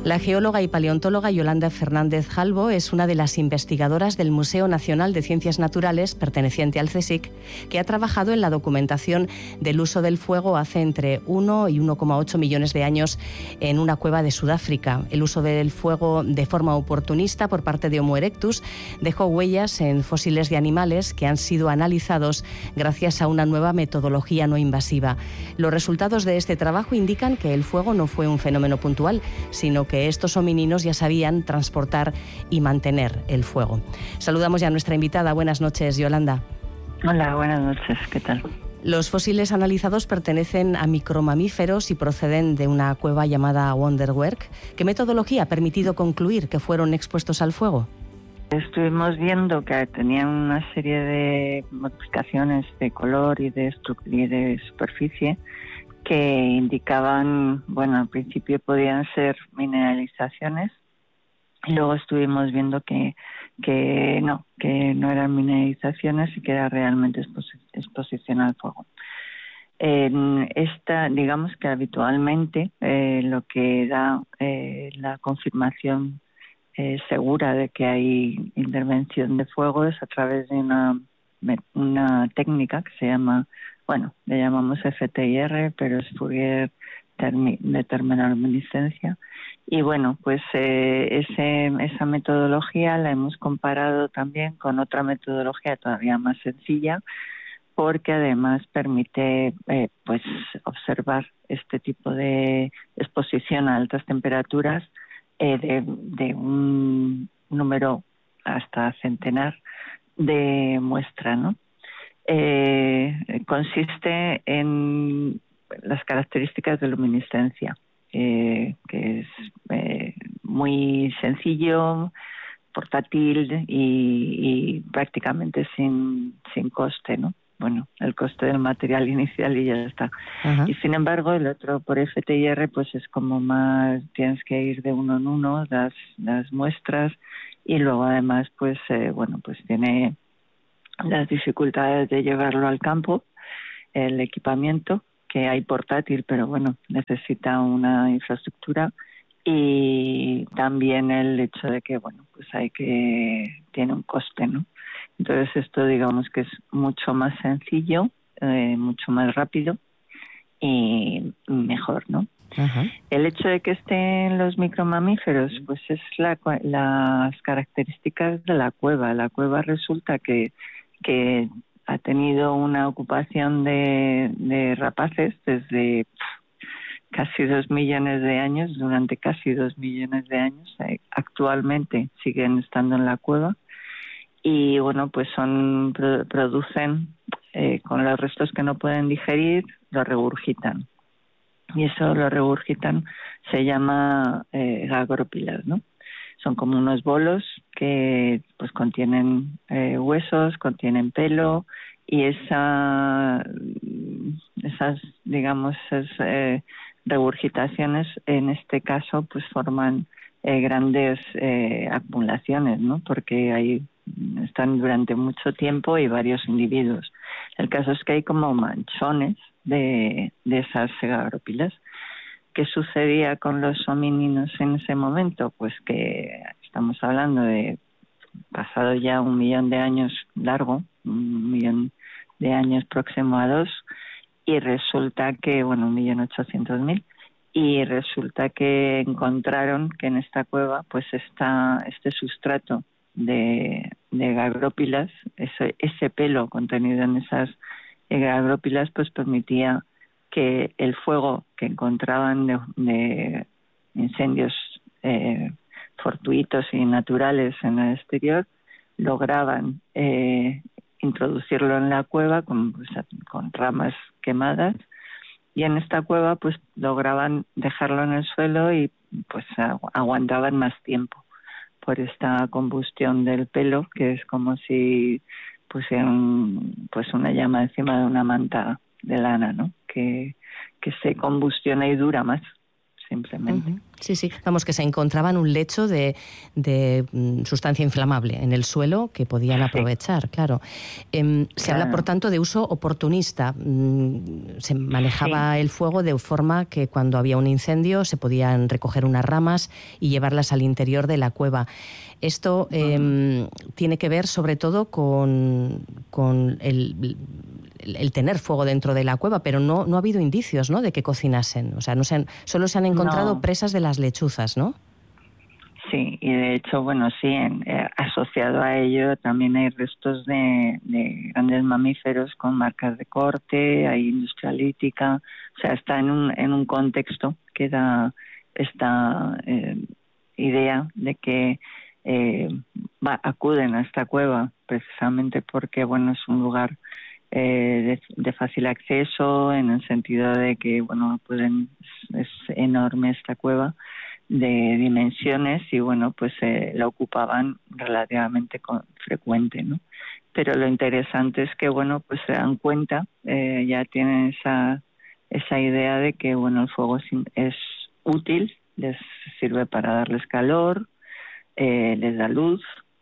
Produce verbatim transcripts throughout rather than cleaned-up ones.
La geóloga y paleontóloga Yolanda Fernández Jalbo es una de las investigadoras del Museo Nacional de Ciencias Naturales, perteneciente al CSIC, que ha trabajado en la documentación del uso del fuego hace entre uno y uno coma ocho millones de años en una cueva de Sudáfrica. El uso del fuego de forma oportunista por parte de Homo erectus dejó huellas en fósiles de animales que han sido analizados gracias a una nueva metodología no invasiva. Los resultados de este trabajo indican que el fuego no fue un fenómeno puntual, sino que que estos homininos ya sabían transportar y mantener el fuego. Saludamos ya a nuestra invitada. Buenas noches, Yolanda. Hola, buenas noches. ¿Qué tal? Los fósiles analizados pertenecen a micromamíferos y proceden de una cueva llamada Wonderwerk. ¿Qué metodología ha permitido concluir que fueron expuestos al fuego? Estuvimos viendo que tenían una serie de modificaciones de color y de, y de superficie que indicaban, bueno, al principio podían ser mineralizaciones y luego estuvimos viendo que, que no, que no eran mineralizaciones y que era realmente exposi- exposición al fuego. En esta, digamos que habitualmente eh, lo que da eh, la confirmación eh, segura de que hay intervención de fuego es a través de una, una técnica que se llama, bueno, le llamamos F T I R, pero es Fourier termi- de termoluminiscencia. Y bueno, pues eh, ese, esa metodología la hemos comparado también con otra metodología todavía más sencilla, porque además permite eh, pues observar este tipo de exposición a altas temperaturas eh, de, de un número hasta centenar de muestras, ¿no? Eh, consiste en las características de luminiscencia, eh, que es eh, muy sencillo, portátil y, y prácticamente sin, sin coste, ¿no? Bueno, el coste del material inicial y ya está. Ajá. Y sin embargo, el otro por F T I R pues es como más, tienes que ir de uno en uno las, las muestras y luego además pues eh, bueno, pues tiene las dificultades de llevarlo al campo, el equipamiento, que hay portátil, pero bueno, necesita una infraestructura, y también el hecho de que, bueno, pues hay que, tiene un coste, ¿no? Entonces esto digamos que es mucho más sencillo, eh, mucho más rápido y mejor, ¿no? Ajá. El hecho de que estén los micromamíferos, pues es la, las características de la cueva. La cueva resulta que que ha tenido una ocupación de, de rapaces desde casi dos millones de años, durante casi dos millones de años. Actualmente siguen estando en la cueva y, bueno, pues son producen, eh, con los restos que no pueden digerir, lo regurgitan. Y eso lo regurgitan, se llama eh, gagrópilas, ¿no? Son como unos bolos que pues contienen eh, huesos, contienen pelo, y esa esas digamos esas eh, regurgitaciones en este caso pues forman eh, grandes eh, acumulaciones, ¿no? Porque ahí están durante mucho tiempo y varios individuos. El caso es que hay como manchones de, de esas gagrópilas. ¿Qué sucedía con los homínidos en ese momento? Pues que estamos hablando de pasado ya un millón de años largo, un millón de años próximo a dos, y resulta que, bueno, un millón ochocientos mil, y resulta que encontraron que en esta cueva pues está este sustrato de, de gagrópilas, ese, ese pelo contenido en esas gagrópilas pues permitía que el fuego que encontraban de, de incendios eh, fortuitos y naturales en el exterior, lograban eh, introducirlo en la cueva con, pues, con ramas quemadas, y en esta cueva pues lograban dejarlo en el suelo y pues agu- aguantaban más tiempo por esta combustión del pelo, que es como si pusieran pues una llama encima de una manta de lana, ¿no? Que, que se combustiona y dura más. simplemente. Uh-huh. Sí, sí. Vamos, que se encontraban un lecho de, de um, sustancia inflamable en el suelo que podían aprovechar, sí. claro. Eh, se claro. habla, por tanto, de uso oportunista. Mm, se manejaba sí. el fuego de forma que cuando había un incendio se podían recoger unas ramas y llevarlas al interior de la cueva. Esto eh, uh-huh. tiene que ver sobre todo con, con el, el, el tener fuego dentro de la cueva, pero no, no ha habido indicios, ¿no?, de que cocinasen. O sea, no se han, solo se han encontrado no. presas de las lechuzas, ¿no? Sí, y de hecho, bueno, sí, en, eh, asociado a ello también hay restos de, de grandes mamíferos con marcas de corte, hay industria lítica, o sea, está en un, en un contexto que da esta eh, idea de que eh, va, acuden a esta cueva precisamente porque, bueno, es un lugar eh, de, de fácil acceso, en el sentido de que, bueno, pueden, es, es enorme esta cueva, de dimensiones, y bueno, pues eh, la ocupaban relativamente con, frecuente, ¿no? Pero lo interesante es que, bueno, pues se dan cuenta, eh, ya tienen esa esa idea de que, bueno, el fuego es, es útil, les sirve para darles calor, eh, les da luz,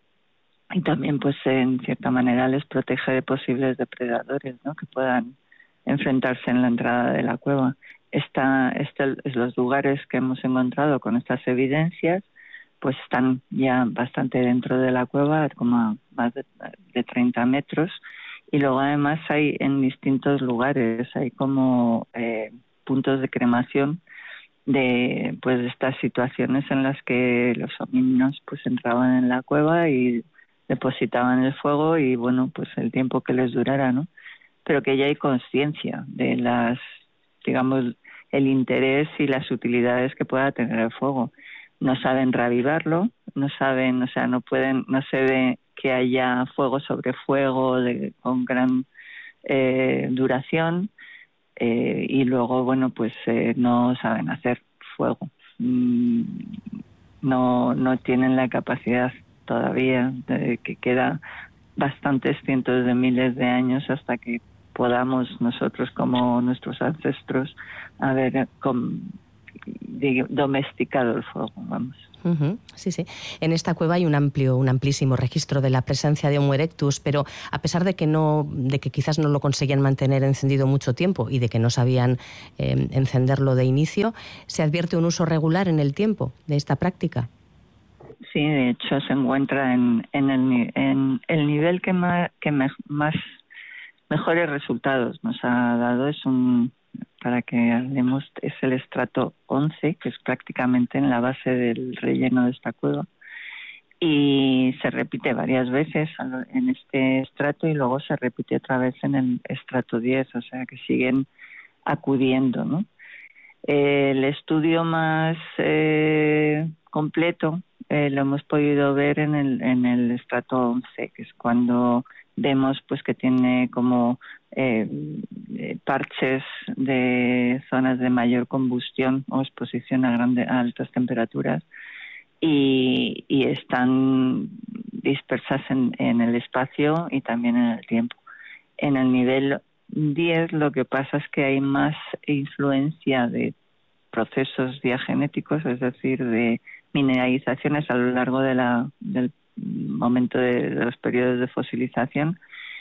y también, pues en cierta manera les protege de posibles depredadores, ¿no?, que puedan enfrentarse en la entrada de la cueva. Esta, este, los lugares que hemos encontrado con estas evidencias, pues están ya bastante dentro de la cueva, como a más de, de treinta metros, y luego además hay en distintos lugares, hay como eh, puntos de cremación de pues de estas situaciones en las que los homínidos pues entraban en la cueva y depositaban el fuego, y bueno, pues el tiempo que les durara, ¿no? Pero que ya hay conciencia de las, digamos, el interés y las utilidades que pueda tener el fuego. No saben reavivarlo, no saben, o sea, no pueden, no se ve que haya fuego sobre fuego de, con gran eh, duración, eh, y luego, bueno, pues eh, no saben hacer fuego. Mm, no, no tienen la capacidad todavía, de, que queda bastantes cientos de miles de años hasta que podamos nosotros, como nuestros ancestros, haber com, de, domesticado el fuego, vamos. Uh-huh. Sí, sí. En esta cueva hay un amplio, un amplísimo registro de la presencia de Homo erectus, pero a pesar de que no, de que quizás no lo conseguían mantener encendido mucho tiempo y de que no sabían eh, encenderlo de inicio, ¿se advierte un uso regular en el tiempo de esta práctica? Sí, de hecho se encuentra en, en, el, en el nivel que más, que me, más mejores resultados nos ha dado. Es un, para que hablemos, es el estrato once, que es prácticamente en la base del relleno de esta cueva, y se repite varias veces en este estrato y luego se repite otra vez en el estrato diez, o sea que siguen acudiendo, ¿no? El estudio más eh, completo eh, lo hemos podido ver en el en el estrato once, que es cuando vemos pues que tiene como eh, parches de zonas de mayor combustión o exposición a grandes a altas temperaturas, y, y están dispersas en, en el espacio y también en el tiempo. En el nivel diez lo que pasa es que hay más influencia de procesos diagenéticos, es decir, de mineralizaciones a lo largo de la, del momento de, de los periodos de fosilización,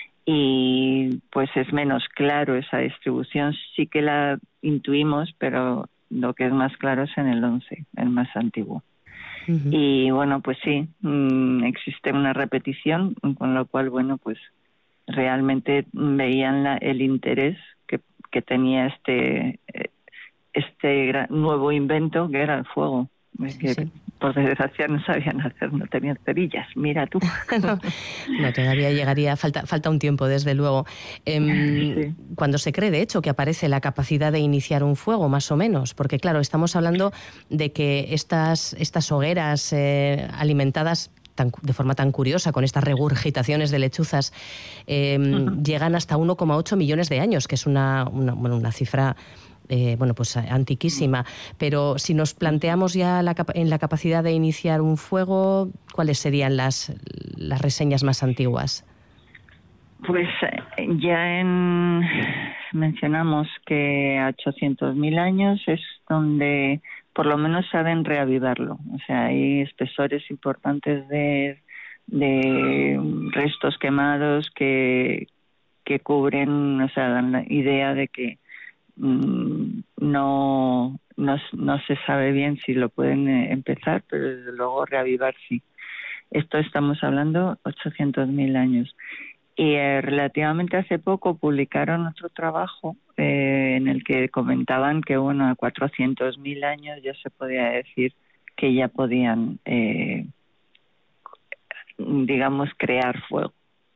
y pues es menos claro esa distribución. Sí que la intuimos, pero lo que es más claro es en el once, el más antiguo. Uh-huh. Y bueno, pues sí, mmm, existe una repetición, con lo cual, bueno, pues realmente veían la, el interés que, que tenía este este gran, nuevo invento que era el fuego, sí, que sí. Por desgracia no sabían hacer, no tenían cerillas, mira tú. no, no, todavía llegaría, falta, falta un tiempo, desde luego. Eh, sí. Cuando se cree, de hecho, que aparece la capacidad de iniciar un fuego, más o menos, porque claro, estamos hablando de que estas, estas hogueras eh, alimentadas Tan, de forma tan curiosa, con estas regurgitaciones de lechuzas, eh, uh-huh. llegan hasta uno coma ocho millones de años, que es una, una, bueno, una cifra eh, bueno, pues antiquísima. Pero si nos planteamos ya la, en la capacidad de iniciar un fuego, ¿cuáles serían las, las reseñas más antiguas? Pues ya en, mencionamos que a ochocientos mil años es donde por lo menos saben reavivarlo. O sea, hay espesores importantes de, de restos quemados que, que cubren, o sea, dan la idea de que mmm, no, no, no se sabe bien si lo pueden eh, empezar, pero desde luego reavivar sí. Esto estamos hablando ochocientos mil años. Y eh, relativamente hace poco publicaron otro trabajo eh, en el que comentaban que, bueno, a cuatrocientos mil años ya se podía decir que ya podían, eh, digamos, crear fuego.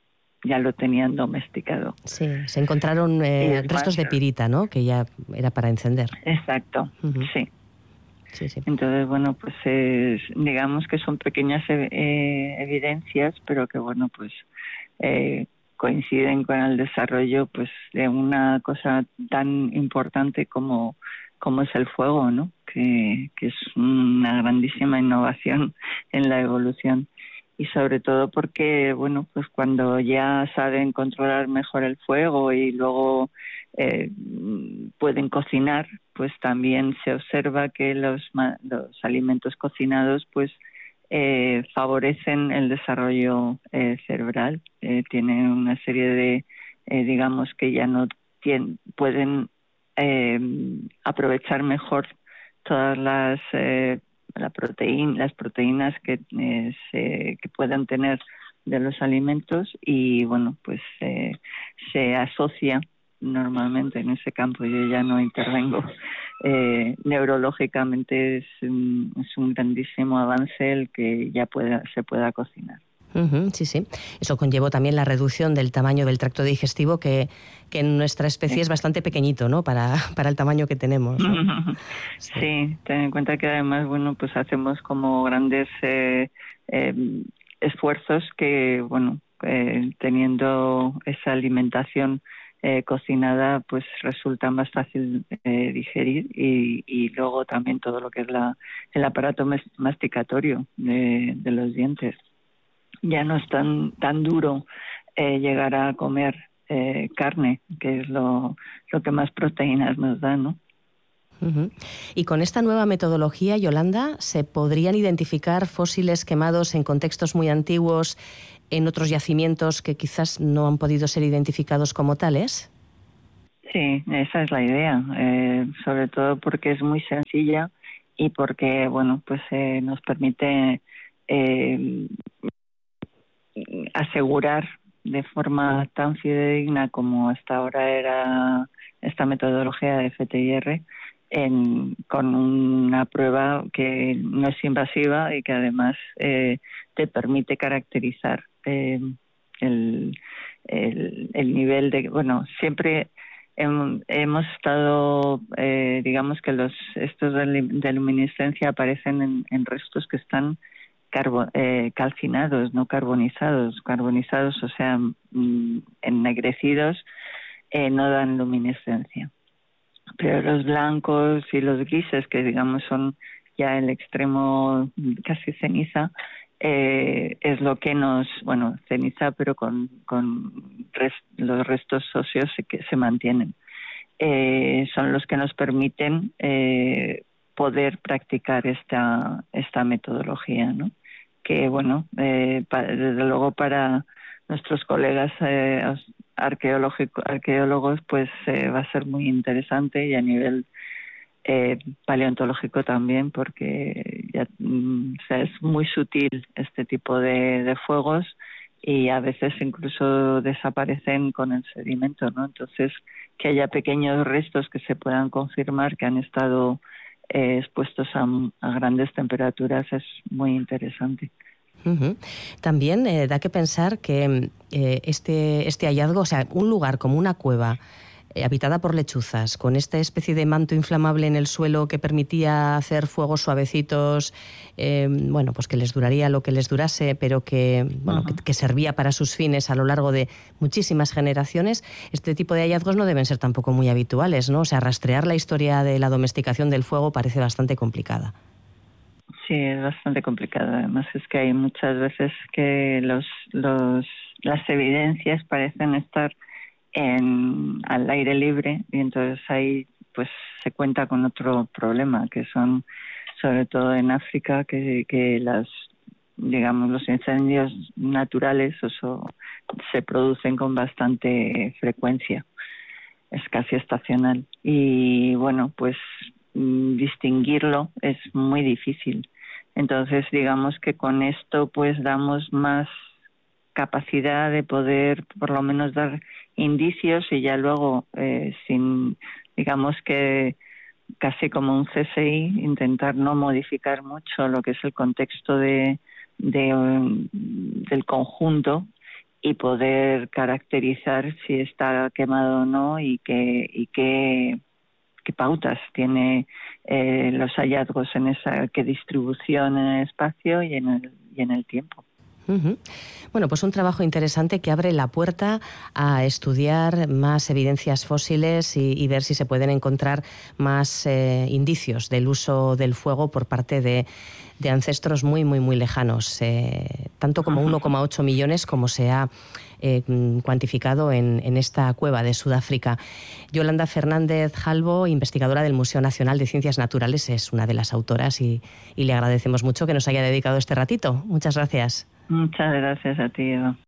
Ya lo tenían domesticado. Sí, se encontraron eh, restos más, de pirita, ¿no? Que ya era para encender. Exacto, uh-huh. sí. Sí, sí. Entonces, bueno, pues es, digamos que son pequeñas eh, evidencias, pero que, bueno, pues eh, coinciden con el desarrollo pues de una cosa tan importante como, como es el fuego, ¿no? Que, que es una grandísima innovación en la evolución. Y sobre todo porque, bueno, pues cuando ya saben controlar mejor el fuego y luego eh, pueden cocinar, pues también se observa que los, los alimentos cocinados, pues eh, favorecen el desarrollo eh, cerebral. Eh, tienen una serie de, eh, digamos, que ya no tienen, pueden eh, aprovechar mejor todas las eh, la proteína, las proteínas que, eh, se, que puedan tener de los alimentos y, bueno, pues eh, se asocia normalmente en ese campo. Yo ya no intervengo. Eh, neurológicamente es un, es un grandísimo avance el que ya pueda, se pueda cocinar. Uh-huh, sí, sí. Eso conllevó también la reducción del tamaño del tracto digestivo, que, que en nuestra especie sí. es bastante pequeñito, ¿no? Para, para el tamaño que tenemos, ¿no? Sí. sí, ten en cuenta que además, bueno, pues hacemos como grandes eh, eh, esfuerzos que, bueno, eh, teniendo esa alimentación eh, cocinada, pues resulta más fácil eh, digerir y, y luego también todo lo que es la, el aparato masticatorio de, de los dientes. Ya no es tan tan duro eh, llegar a comer eh, carne, que es lo, lo que más proteínas nos da, ¿no? Uh-huh. Y con esta nueva metodología, Yolanda, ¿se podrían identificar fósiles quemados en contextos muy antiguos en otros yacimientos que quizás no han podido ser identificados como tales? Sí, esa es la idea, eh, sobre todo porque es muy sencilla y porque, bueno, pues eh, nos permite eh, asegurar de forma tan fidedigna como hasta ahora era esta metodología de F T I R en, con una prueba que no es invasiva y que además eh, te permite caracterizar eh, el, el, el nivel de... Bueno, siempre hem, hemos estado, eh, digamos que los estos de, de luminiscencia aparecen en, en restos que están Carbo, eh, calcinados, no carbonizados. Carbonizados, o sea, mm, ennegrecidos, eh, no dan luminiscencia. Pero los blancos y los grises, que digamos son ya el extremo casi ceniza, eh, es lo que nos, bueno, ceniza, pero con, con res, los restos óseos que se mantienen. Eh, son los que nos permiten eh, poder practicar esta esta metodología, ¿no? Que, bueno, eh, para, desde luego para nuestros colegas eh, arqueólogos pues eh, va a ser muy interesante, y a nivel eh, paleontológico también, porque ya, mm, o sea, es muy sutil este tipo de, de fuegos y a veces incluso desaparecen con el sedimento, ¿no? Entonces, que haya pequeños restos que se puedan confirmar que han estado eh, expuestos a, a grandes temperaturas es muy interesante. Uh-huh. También eh, da que pensar que eh, este, este hallazgo, o sea, un lugar como una cueva eh, habitada por lechuzas, con esta especie de manto inflamable en el suelo que permitía hacer fuegos suavecitos, eh, bueno, pues que les duraría lo que les durase, pero que, bueno, uh-huh. que, que servía para sus fines a lo largo de muchísimas generaciones. Este tipo de hallazgos no deben ser tampoco muy habituales, ¿no? O sea, rastrear la historia de la domesticación del fuego parece bastante complicada. Sí, es bastante complicado. Además es que hay muchas veces que los, los, las evidencias parecen estar en, al aire libre, y entonces hay pues se cuenta con otro problema, que son sobre todo en África, que, que las digamos los incendios naturales eso, se producen con bastante frecuencia, es casi estacional, y bueno, pues distinguirlo es muy difícil. Entonces digamos que con esto pues damos más capacidad de poder por lo menos dar indicios, y ya luego eh, sin, digamos que casi como un C S I, intentar no modificar mucho lo que es el contexto de, de um, del conjunto, y poder caracterizar si está quemado o no, y qué y qué, qué pautas tiene eh, los hallazgos en esa, qué distribución en el espacio y en el y en el tiempo. Uh-huh. Bueno, pues un trabajo interesante que abre la puerta a estudiar más evidencias fósiles y, y ver si se pueden encontrar más eh, indicios del uso del fuego por parte de, de ancestros muy, muy, muy lejanos, eh, tanto como uno coma ocho millones como se ha eh, cuantificado en, en esta cueva de Sudáfrica. Yolanda Fernández Jalbo, investigadora del Museo Nacional de Ciencias Naturales, es una de las autoras y, y le agradecemos mucho que nos haya dedicado este ratito. Muchas gracias. Muchas gracias a ti, Eva.